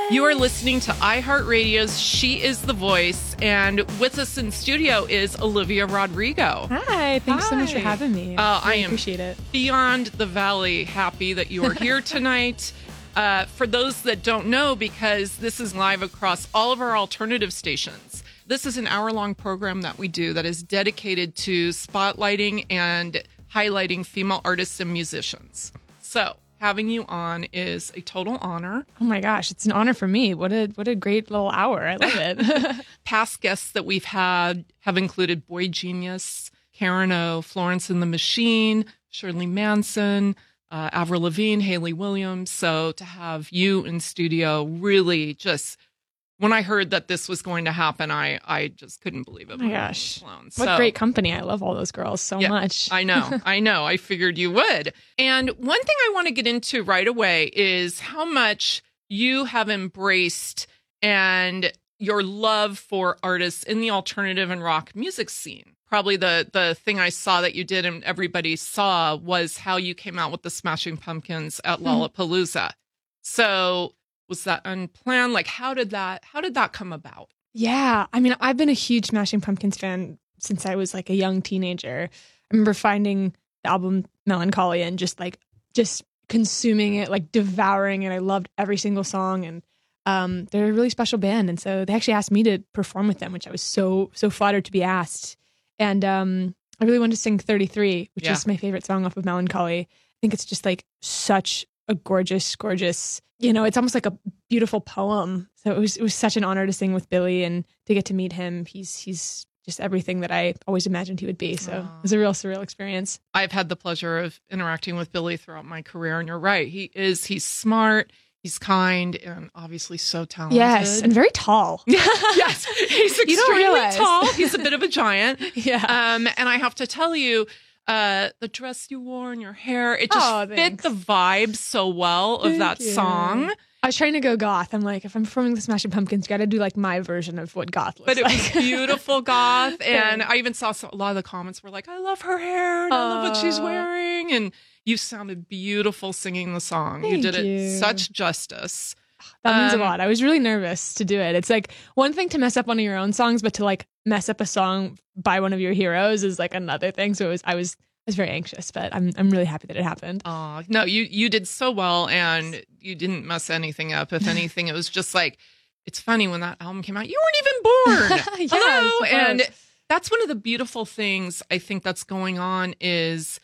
You are listening to iHeartRadio's She is the Voice, and with us in studio is Olivia Rodrigo. Hi, thanks so much for having me. I appreciate it. Beyond the valley happy that you are here tonight. For those that don't know, because this is live across all of our alternative stations, this is an hour-long program that we do that is dedicated to spotlighting and highlighting female artists and musicians. So having you on is a total honor. Oh my gosh, it's an honor for me. What a great little hour. I love it. Past guests that we've had have included Boy Genius, Karen O, Florence and the Machine, Shirley Manson, Avril Lavigne, Hayley Williams. So to have you in studio really just, when I heard that this was going to happen, I just couldn't believe it. Oh my gosh. What great company. I love all those girls so much. I know. I figured you would. And one thing I want to get into right away is how much you have embraced and your love for artists in the alternative and rock music scene. Probably the thing I saw that you did and everybody saw was how you came out with the Smashing Pumpkins at Lollapalooza. So was that unplanned? Like, how did that come about? Yeah. I mean, I've been a huge Smashing Pumpkins fan since I was like a young teenager. I remember finding the album Melancholy and just consuming it, like devouring it. I loved every single song, and they're a really special band. And so they actually asked me to perform with them, which I was so flattered to be asked. And I really wanted to sing 33, which is my favorite song off of Melancholy. I think it's just like such a gorgeous, it's almost like a beautiful poem. So it was such an honor to sing with Billy and to get to meet him. He's just everything that I always imagined he would be. So it was a real surreal experience. I've had the pleasure of interacting with Billy throughout my career, and you're right. He's smart, he's kind, and obviously so talented. Yes, and very tall. Yes, he's extremely tall. He's a bit of a giant. Yeah. And I have to tell you, the dress you wore and your hair, it just fit the vibe so well of that song. I was trying to go goth. I'm like, if I'm performing the Smashing Pumpkins, you got to do like my version of what goth looks like. But it was beautiful goth. And I even saw a lot of the comments were like, I love her hair and I love what she's wearing. And you sounded beautiful singing the song. You did it such justice. That means a lot. I was really nervous to do it. It's like one thing to mess up one of your own songs, but to like mess up a song by one of your heroes is like another thing. So I was very anxious, but I'm really happy that it happened. Oh, no, you did so well, and you didn't mess anything up. If anything, it was just like, it's funny when that album came out, you weren't even born. Hello. And that's one of the beautiful things I think that's going on is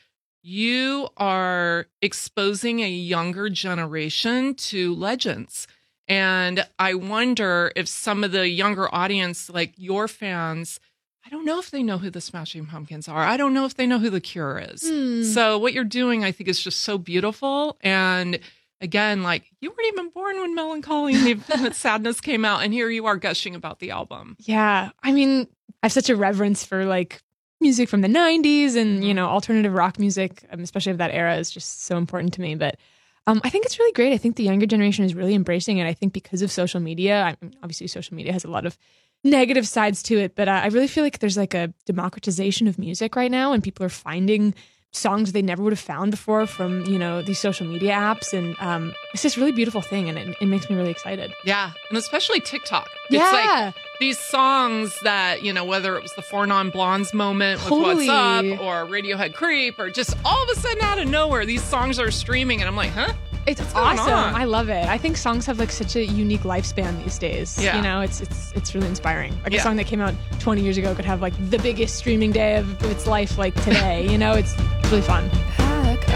you are exposing a younger generation to legends. And I wonder if some of the younger audience, like your fans, I don't know if they know who the Smashing Pumpkins are. I don't know if they know who The Cure is. So what you're doing, I think, is just so beautiful. And again, like, you weren't even born when Melancholy and Sadness came out, and here you are gushing about the album. Yeah. I mean, I have such a reverence for like music from the 90s and, alternative rock music, especially of that era, is just so important to me. But I think it's really great. I think the younger generation is really embracing it. I think because of social media, obviously social media has a lot of negative sides to it, but I really feel like there's like a democratization of music right now, and people are finding songs they never would have found before from, these social media apps. And it's this really beautiful thing, and it makes me really excited. Yeah. And especially TikTok. Yeah. It's like these songs that, whether it was the Four Non-Blondes moment with What's Up or Radiohead Creep, or just all of a sudden out of nowhere, these songs are streaming, and I'm like, huh? It's awesome. I love it. I think songs have like such a unique lifespan these days. Yeah. It's really inspiring. Like a song that came out 20 years ago could have like the biggest streaming day of its life like today. It's really fun.